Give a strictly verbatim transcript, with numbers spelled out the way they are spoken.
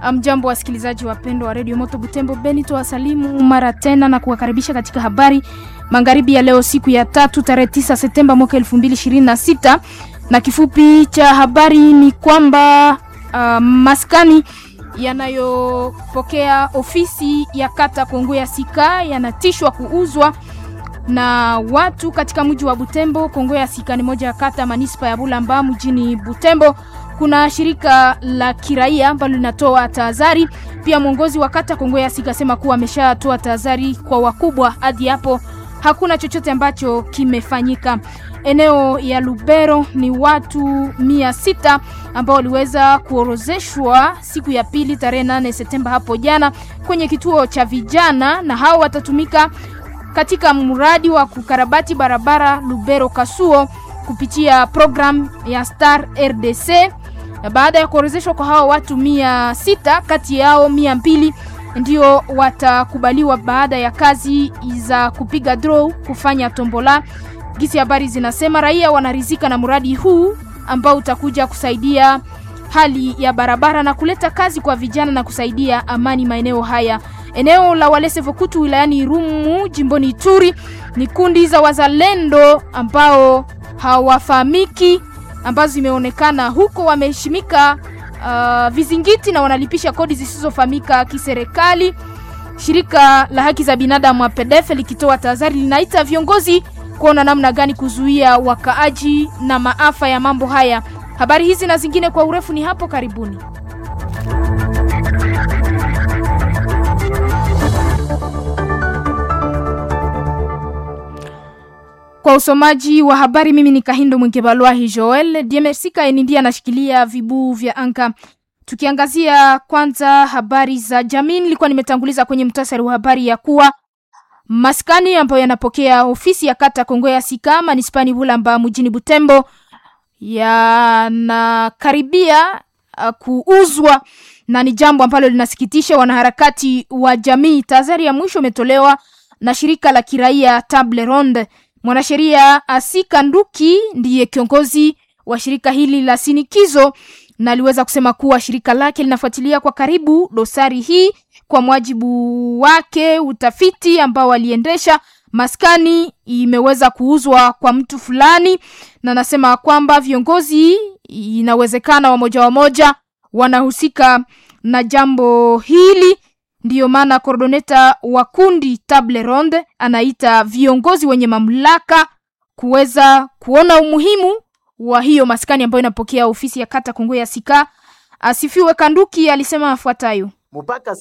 Mjambo wasikilizaji wapendwa wa Radio Moto Butembo, Benito wasalimu mara tena na kuwakaribisha katika habari magharibi ya leo, siku ya tatu tarehe tisa Septemba mwaka elfu mbili ishirini na sita. Na kifupi cha habari ni kwamba uh, maskani yanayopokea ofisi ya kata Kongo ya Sika yanatishwa kuuzwa na watu katika mji wa Butembo. Kongo ya Sika ni moja ya kata manispa ya Bulamba mjini Butembo. Kuna shirika la kiraia ambalo linatoa tahadhari. Pia mwongozi wa kata Kongo ya Sika sema kuwa ameshatoa tahadhari kwa wakubwa. Hadi hapo hakuna chochote ambacho kimefanyika. Eneo ya Lubero ni watu mia sita ambao waliweza kuorozeshwa siku ya pili tarehe nane Septemba hapo jana kwenye kituo cha vijana, na hao watatumika katika mradi wa kukarabati barabara Lubero Kasuo kupitia program ya Star R D C. Na baada ya kuorozeshwa kwa hao watu mia sita, kati yao mia mbili ndio watakubaliwa baada ya kazi za kupiga draw kufanya tombola. Gisi habari zinasema raia wanarizika na mradi huu ambao utakuja kusaidia hali ya barabara na kuleta kazi kwa vijana na kusaidia amani maeneo haya. Eneo la Walese Vokutu wilayani Irumu jimboni Ituri ni kundi za wazalendo ambao hawafahamiki ambazo zimeonekana huko wameheshimika uh, vizingiti na wanalipisha kodi zisizofahamika kiserikali. Shirika la haki za binadamu P D F likitoa tahadhari linaita viongozi kuona namna gani kuzuia wakaaji na maafa ya mambo haya. Habari hizi na zingine kwa urefu ni hapo karibuni. Kwa usomaji wa habari mimi ni Kahindo Mwengebalwahi Joel. Diemersika ndiye anashikilia vibu vya anka. Tukiangazia kwanza habari za jamii, nilikuwa nimetanguliza kwenye mtasari wa habari ya kuwa maskani ambayo yanapokea ofisi ya kata Kongo ya Sika manispani Bulamba mjini Butembo yanakaribia uh, kuuzwa, na ni jambo ambalo linasikitisha wanaharakati wa jamii. Tahadhari ya mwisho umetolewa na shirika la kiraia Table Ronde. Mwanasheria Asika Nduki ndiye kiongozi wa shirika hili la sinikizo, na aliweza kusema kuwa shirika lake linafuatilia kwa karibu dosari hii. Kwa mwajibu wake utafiti ambao waliendesha, maskani imeweza kuuzwa kwa mtu fulani, na nasema kwamba viongozi inawezekana wamoja wamoja wanahusika na jambo hili. Ndiyo maana coordinator wa kundi Table Ronde anaita viongozi wenye mamlaka kuweza kuona umuhimu wa hiyo maskani ambayo inapokea ofisi ya kata Kongo ya Sika. Asifiwe Kanduki alisema afuatayo: Mupaka